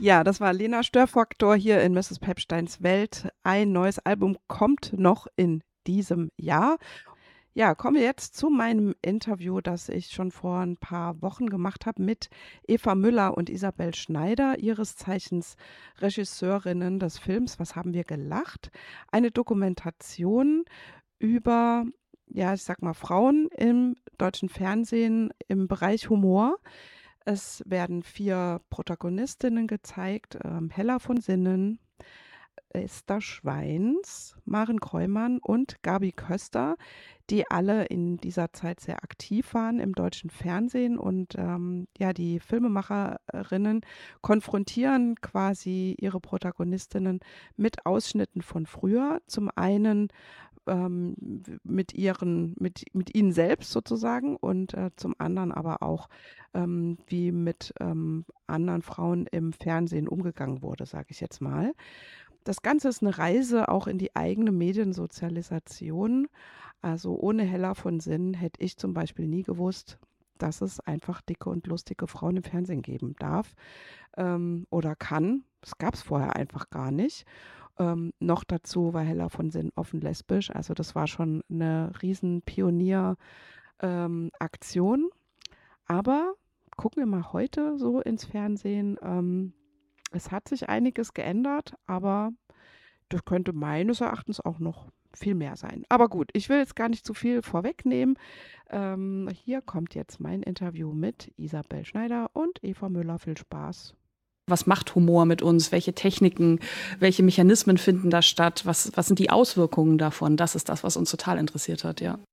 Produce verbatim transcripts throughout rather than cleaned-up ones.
Ja, das war Lena Störfaktor hier in Misses Pepsteins Welt. Ein neues Album kommt noch in diesem Jahr. Ja, kommen wir jetzt zu meinem Interview, das ich schon vor ein paar Wochen gemacht habe mit Eva Müller und Isabel Schneider, ihres Zeichens Regisseurinnen des Films Was haben wir gelacht? Eine Dokumentation über, ja, ich sag mal, Frauen im deutschen Fernsehen im Bereich Humor. Es werden vier Protagonistinnen gezeigt, ähm, Hella von Sinnen, Esther Schweins, Maren Kreumann und Gabi Köster, die alle in dieser Zeit sehr aktiv waren im deutschen Fernsehen. Und ähm, ja, die Filmemacherinnen konfrontieren quasi ihre Protagonistinnen mit Ausschnitten von früher. Zum einen ähm, mit, ihren, mit, mit ihnen selbst sozusagen und äh, zum anderen aber auch, ähm, wie mit ähm, anderen Frauen im Fernsehen umgegangen wurde, sage ich jetzt mal. Das Ganze ist eine Reise auch in die eigene Mediensozialisation. Also ohne Hella von Sinnen hätte ich zum Beispiel nie gewusst, dass es einfach dicke und lustige Frauen im Fernsehen geben darf ähm, oder kann. Das gab es vorher einfach gar nicht. Ähm, noch dazu war Hella von Sinnen offen lesbisch. Also das war schon eine riesen Pionier-Aktion. Ähm, Aber gucken wir mal heute so ins Fernsehen. Ähm, es hat sich einiges geändert, aber das könnte meines Erachtens auch noch viel mehr sein. Aber gut, ich will jetzt gar nicht zu viel vorwegnehmen. Ähm, hier kommt jetzt mein Interview mit Isabel Schneider und Eva Müller. Viel Spaß. Was macht Humor mit uns? Welche Techniken, welche Mechanismen finden da statt? Was, was sind die Auswirkungen davon? Das ist das, was uns total interessiert hat, ja.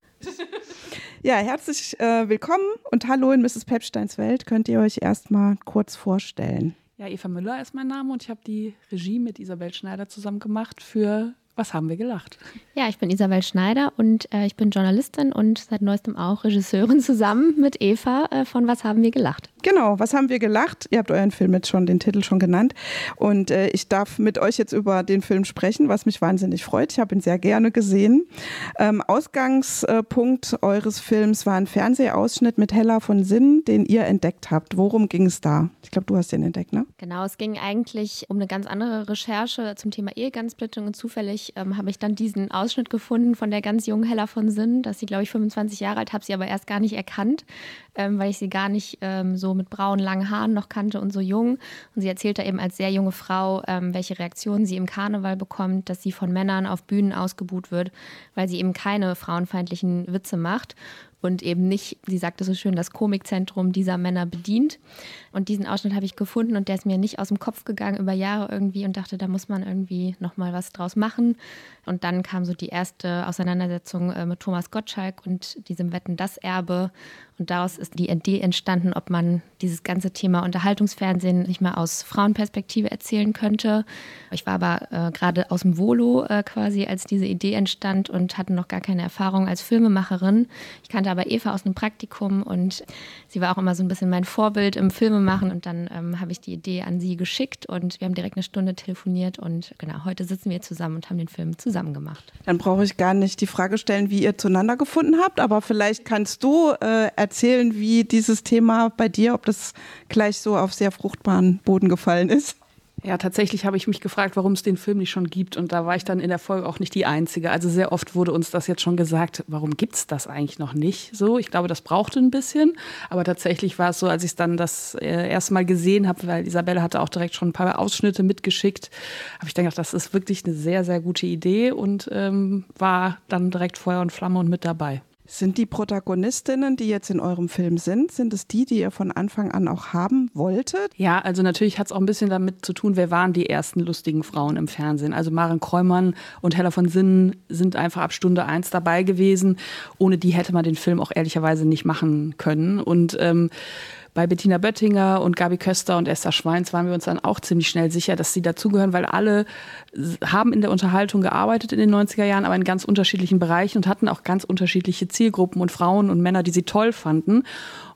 Ja, herzlich äh, willkommen und hallo in Misses Pepsteins Welt. Könnt ihr euch erstmal kurz vorstellen? Ja, Eva Müller ist mein Name und ich habe die Regie mit Isabel Schneider zusammen gemacht für Was haben wir gelacht? Ja, ich bin Isabel Schneider und äh, ich bin Journalistin und seit neuestem auch Regisseurin zusammen mit Eva äh, von Was haben wir gelacht? Genau, was haben wir gelacht? Ihr habt euren Film jetzt schon, den Titel schon genannt. Und äh, ich darf mit euch jetzt über den Film sprechen, was mich wahnsinnig freut. Ich habe ihn sehr gerne gesehen. Ähm, Ausgangspunkt eures Films war ein Fernsehausschnitt mit Hella von Sinnen, den ihr entdeckt habt. Worum ging es da? Ich glaube, du hast den entdeckt, ne? Genau, es ging eigentlich um eine ganz andere Recherche zum Thema Ehegangsplittung und zufällig ähm, habe ich dann diesen Ausschnitt gefunden von der ganz jungen Hella von Sinnen, dass sie, glaube ich, fünfundzwanzig Jahre alt, habe sie aber erst gar nicht erkannt, ähm, weil ich sie gar nicht ähm, so mit braunen, langen Haaren noch kannte und so jung. Und sie erzählt da eben als sehr junge Frau, ähm, welche Reaktionen sie im Karneval bekommt, dass sie von Männern auf Bühnen ausgebuht wird, weil sie eben keine frauenfeindlichen Witze macht und eben nicht, sie sagte so schön, das Komikzentrum dieser Männer bedient. Und diesen Ausschnitt habe ich gefunden und der ist mir nicht aus dem Kopf gegangen über Jahre irgendwie und dachte, da muss man irgendwie nochmal was draus machen. Und dann kam so die erste Auseinandersetzung äh, mit Thomas Gottschalk und diesem Wetten, das Erbe. Und daraus ist die Idee entstanden, ob man dieses ganze Thema Unterhaltungsfernsehen nicht mal aus Frauenperspektive erzählen könnte. Ich war aber äh, gerade aus dem Volo äh, quasi, als diese Idee entstand und hatte noch gar keine Erfahrung als Filmemacherin. Ich kannte aber Eva aus einem Praktikum und sie war auch immer so ein bisschen mein Vorbild im Filmemachen. Und dann ähm, habe ich die Idee an sie geschickt und wir haben direkt eine Stunde telefoniert und genau, heute sitzen wir zusammen und haben den Film zusammen gemacht. Dann brauche ich gar nicht die Frage stellen, wie ihr zueinander gefunden habt, aber vielleicht kannst du äh, erzählen, wie dieses Thema bei dir, ob das gleich so auf sehr fruchtbaren Boden gefallen ist. Ja, tatsächlich habe ich mich gefragt, warum es den Film nicht schon gibt. Und da war ich dann in der Folge auch nicht die Einzige. Also sehr oft wurde uns das jetzt schon gesagt, warum gibt es das eigentlich noch nicht so? Ich glaube, das brauchte ein bisschen. Aber tatsächlich war es so, als ich es dann das äh, erste Mal gesehen habe, weil Isabelle hatte auch direkt schon ein paar Ausschnitte mitgeschickt, habe ich dann gedacht, das ist wirklich eine sehr, sehr gute Idee und ähm, war dann direkt Feuer und Flamme und mit dabei. Sind die Protagonistinnen, die jetzt in eurem Film sind, sind es die, die ihr von Anfang an auch haben wolltet? Ja, also natürlich hat es auch ein bisschen damit zu tun, wer waren die ersten lustigen Frauen im Fernsehen. Also Maren Kreumann und Hella von Sinnen sind einfach ab Stunde eins dabei gewesen. Ohne die hätte man den Film auch ehrlicherweise nicht machen können. Und ähm, bei Bettina Böttinger und Gabi Köster und Esther Schweins waren wir uns dann auch ziemlich schnell sicher, dass sie dazugehören, weil alle haben in der Unterhaltung gearbeitet in den neunziger Jahren, aber in ganz unterschiedlichen Bereichen und hatten auch ganz unterschiedliche Zielgruppen und Frauen und Männer, die sie toll fanden.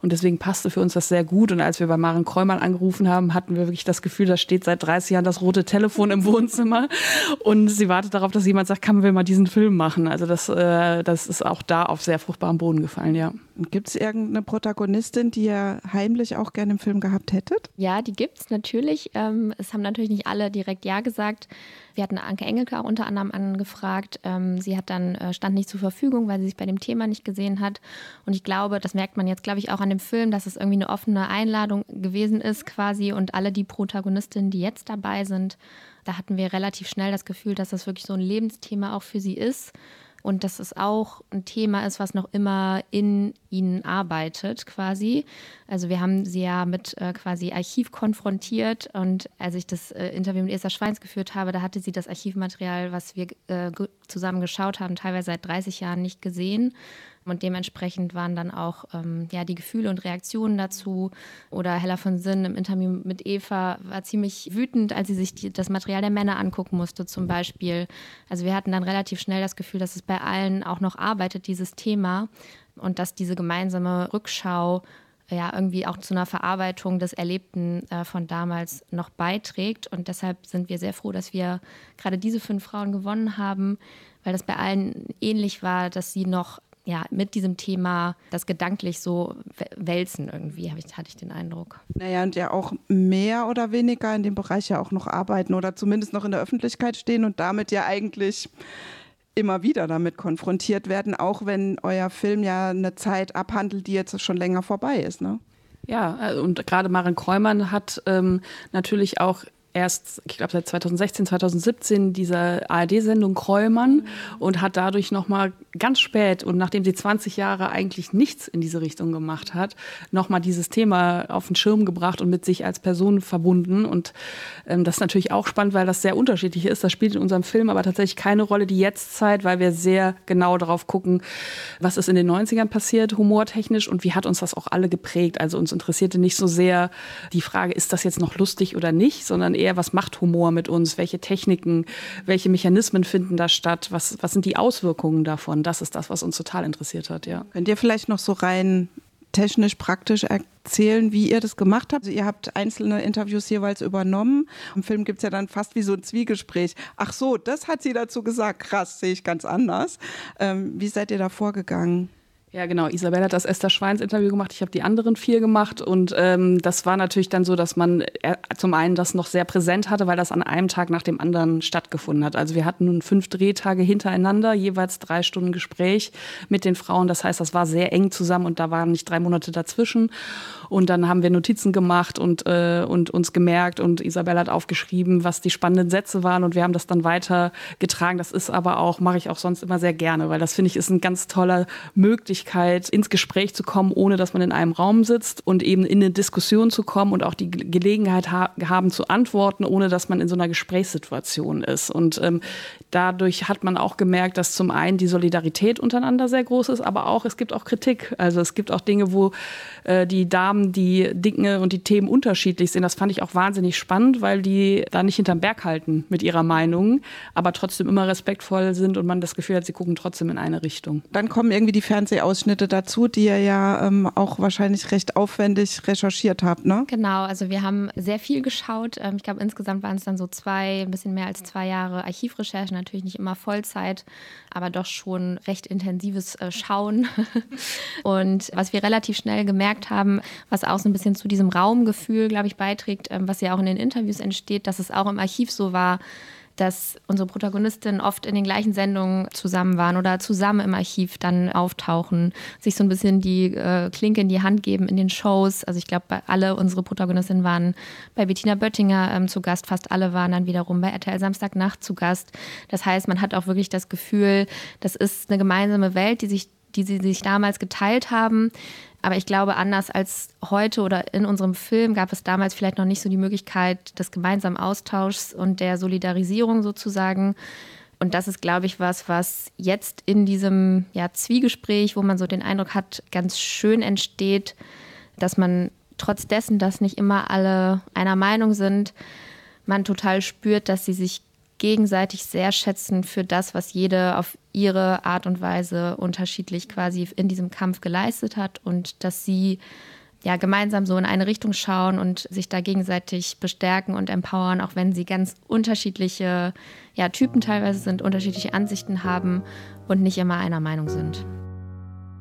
Und deswegen passte für uns das sehr gut. Und als wir bei Maren Kräumann angerufen haben, hatten wir wirklich das Gefühl, da steht seit dreißig Jahren das rote Telefon im Wohnzimmer. Und sie wartet darauf, dass jemand sagt, kann wir mal diesen Film machen. Also das, äh, das ist auch da auf sehr fruchtbaren Boden gefallen, ja. Gibt es irgendeine Protagonistin, die ihr heimlich auch gerne im Film gehabt hättet? Ja, die gibt es natürlich. Ähm, es haben natürlich nicht alle direkt Ja gesagt. Wir hatten Anke Engelke auch unter anderem angefragt. Ähm, sie hat dann, äh, stand nicht zur Verfügung, weil sie sich bei dem Thema nicht gesehen hat. Und ich glaube, das merkt man jetzt, glaube ich, auch an dem Film, dass es irgendwie eine offene Einladung gewesen ist quasi. Und alle die Protagonistinnen, die jetzt dabei sind, da hatten wir relativ schnell das Gefühl, dass das wirklich so ein Lebensthema auch für sie ist. Und dass es auch ein Thema ist, was noch immer in ihnen arbeitet quasi. Also wir haben sie ja mit äh, quasi Archiv konfrontiert. Und als ich das äh, Interview mit Esther Schweins geführt habe, da hatte sie das Archivmaterial, was wir äh, zusammen geschaut haben, teilweise seit dreißig Jahren nicht gesehen. Und dementsprechend waren dann auch ähm, ja, die Gefühle und Reaktionen dazu. Oder Hella von Sinn im Interview mit Eva war ziemlich wütend, als sie sich die, das Material der Männer angucken musste zum Beispiel. Also wir hatten dann relativ schnell das Gefühl, dass es bei allen auch noch arbeitet, dieses Thema. Und dass diese gemeinsame Rückschau ja irgendwie auch zu einer Verarbeitung des Erlebten äh, von damals noch beiträgt. Und deshalb sind wir sehr froh, dass wir gerade diese fünf Frauen gewonnen haben, weil das bei allen ähnlich war, dass sie noch ja, mit diesem Thema das gedanklich so wälzen irgendwie, hab ich, hatte ich den Eindruck. Naja, und ja auch mehr oder weniger in dem Bereich ja auch noch arbeiten oder zumindest noch in der Öffentlichkeit stehen und damit ja eigentlich immer wieder damit konfrontiert werden, auch wenn euer Film ja eine Zeit abhandelt, die jetzt schon länger vorbei ist, ne? Ja, und gerade Maren Kräumann hat ähm, natürlich auch erst, ich glaube seit zweitausendsechzehn, zweitausendsiebzehn diese A R D-Sendung Kräumann mhm. und hat dadurch nochmal ganz spät und nachdem sie zwanzig Jahre eigentlich nichts in diese Richtung gemacht hat, nochmal dieses Thema auf den Schirm gebracht und mit sich als Person verbunden. Und ähm, das ist natürlich auch spannend, weil das sehr unterschiedlich ist. Das spielt in unserem Film aber tatsächlich keine Rolle, die Jetztzeit, weil wir sehr genau darauf gucken, was ist in den neunzigern passiert, humortechnisch und wie hat uns das auch alle geprägt. Also uns interessierte nicht so sehr die Frage, ist das jetzt noch lustig oder nicht, sondern eher, was macht Humor mit uns, welche Techniken, welche Mechanismen finden da statt, was, was sind die Auswirkungen davon? Das ist das, was uns total interessiert hat, ja. Könnt ihr vielleicht noch so rein technisch, praktisch erzählen, wie ihr das gemacht habt? Also ihr habt einzelne Interviews jeweils übernommen. Im Film gibt es ja dann fast wie so ein Zwiegespräch. Ach so, das hat sie dazu gesagt. Krass, sehe ich ganz anders. Ähm, wie seid ihr da vorgegangen? Ja, genau. Isabel hat das Esther Schweins Interview gemacht. Ich habe die anderen vier gemacht. Und ähm, das war natürlich dann so, dass man äh, zum einen das noch sehr präsent hatte, weil das an einem Tag nach dem anderen stattgefunden hat. Also wir hatten nun fünf Drehtage hintereinander, jeweils drei Stunden Gespräch mit den Frauen. Das heißt, das war sehr eng zusammen und da waren nicht drei Monate dazwischen. Und dann haben wir Notizen gemacht und, äh, und uns gemerkt und Isabel hat aufgeschrieben, was die spannenden Sätze waren und wir haben das dann weitergetragen. Das ist aber auch, mache ich auch sonst immer sehr gerne, weil das finde ich ist ein ganz toller Möglichkeit, ins Gespräch zu kommen, ohne dass man in einem Raum sitzt und eben in eine Diskussion zu kommen und auch die Gelegenheit ha- haben zu antworten, ohne dass man in so einer Gesprächssituation ist. Und ähm, dadurch hat man auch gemerkt, dass zum einen die Solidarität untereinander sehr groß ist, aber auch, es gibt auch Kritik. Also es gibt auch Dinge, wo äh, die Damen die Dinge und die Themen unterschiedlich sind. Das fand ich auch wahnsinnig spannend, weil die da nicht hinterm Berg halten mit ihrer Meinung, aber trotzdem immer respektvoll sind und man das Gefühl hat, sie gucken trotzdem in eine Richtung. Dann kommen irgendwie die Fernsehausschnitte dazu, die ihr ja ähm, auch wahrscheinlich recht aufwendig recherchiert habt, ne? Genau, also wir haben sehr viel geschaut. Ähm, ich glaube, insgesamt waren es dann so zwei, ein bisschen mehr als zwei Jahre Archivrecherche, natürlich nicht immer Vollzeit, aber doch schon recht intensives äh, Schauen. Und was wir relativ schnell gemerkt haben, was auch so ein bisschen zu diesem Raumgefühl, glaube ich, beiträgt, ähm, was ja auch in den Interviews entsteht, dass es auch im Archiv so war, dass unsere Protagonistinnen oft in den gleichen Sendungen zusammen waren oder zusammen im Archiv dann auftauchen, sich so ein bisschen die äh, Klinke in die Hand geben in den Shows. Also ich glaube, alle unsere Protagonistinnen waren bei Bettina Böttinger ähm, zu Gast, fast alle waren dann wiederum bei R T L Samstagnacht zu Gast. Das heißt, man hat auch wirklich das Gefühl, das ist eine gemeinsame Welt, die sich, die sie sich damals geteilt haben. Aber ich glaube, anders als heute oder in unserem Film gab es damals vielleicht noch nicht so die Möglichkeit des gemeinsamen Austauschs und der Solidarisierung sozusagen. Und das ist, glaube ich, was, was jetzt in diesem ja, Zwiegespräch, wo man so den Eindruck hat, ganz schön entsteht, dass man trotz dessen, dass nicht immer alle einer Meinung sind, man total spürt, dass sie sich gegenseitig sehr schätzen für das, was jede auf ihre Art und Weise unterschiedlich quasi in diesem Kampf geleistet hat und dass sie ja, gemeinsam so in eine Richtung schauen und sich da gegenseitig bestärken und empowern, auch wenn sie ganz unterschiedliche ja, Typen teilweise sind, unterschiedliche Ansichten haben und nicht immer einer Meinung sind.